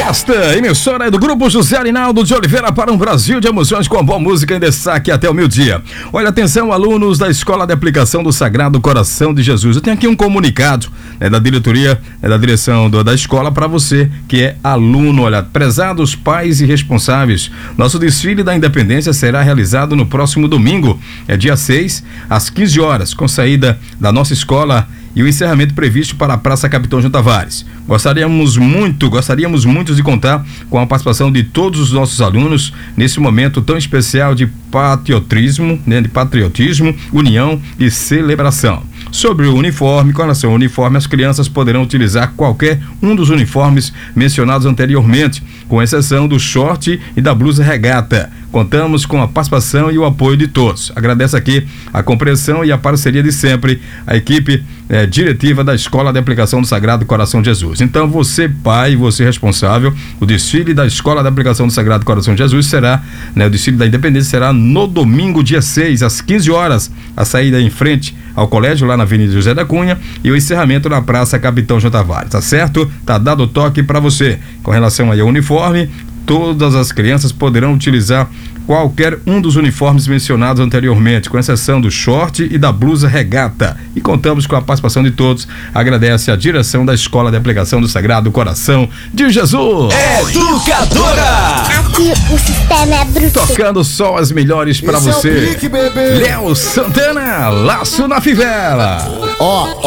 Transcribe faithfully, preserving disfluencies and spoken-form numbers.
Esta emissora é do Grupo José Arinaldo de Oliveira para um Brasil de emoções com boa música em destaque até o meio-dia. Olha, atenção, alunos da Escola de Aplicação do Sagrado Coração de Jesus. Eu tenho aqui um comunicado, né, da diretoria, né, da direção do, da escola para você que é aluno. Olha, prezados pais e responsáveis, nosso desfile da Independência será realizado no próximo domingo, é dia seis, às quinze horas, com saída da nossa escola e o encerramento previsto para a Praça Capitão João Tavares. Gostaríamos muito, gostaríamos muito de contar com a participação de todos os nossos alunos nesse momento tão especial de patriotismo, né, de patriotismo, união e celebração. Sobre o uniforme, com relação ao uniforme, as crianças poderão utilizar qualquer um dos uniformes mencionados anteriormente, com exceção do short e da blusa regata. Contamos com a participação e o apoio de todos. Agradeço aqui a compreensão e a parceria de sempre, a equipe eh, diretiva da Escola de Aplicação do Sagrado Coração de Jesus. Então, você pai, você responsável, o desfile da Escola de Aplicação do Sagrado Coração de Jesus será, né, o desfile da Independência será no domingo, dia seis, às quinze horas, a saída em frente ao colégio, lá na Avenida José da Cunha, e o encerramento na Praça Capitão João Tavares, tá certo? Tá dado o toque para você. Com relação aí ao uniforme, todas as crianças poderão utilizar qualquer um dos uniformes mencionados anteriormente, com exceção do short e da blusa regata. E contamos com a participação de todos. Agradece a direção da Escola de Aplicação do Sagrado Coração de Jesus. Educadora! Aqui o sistema é bruto. Tocando só as melhores pra Esse você. é o pique, bebê. Léo Santana, Laço na Fivela. Ó,